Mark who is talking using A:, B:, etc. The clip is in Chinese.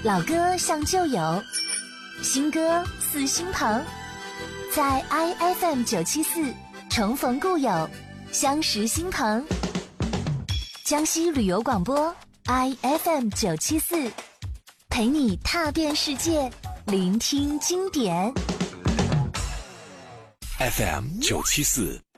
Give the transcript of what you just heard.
A: 老歌像旧友，新歌似新朋，在 IFM974 重逢故友，相识新朋。江西旅游广播 IFM974，陪你踏遍世界，聆听经典。
B: FM974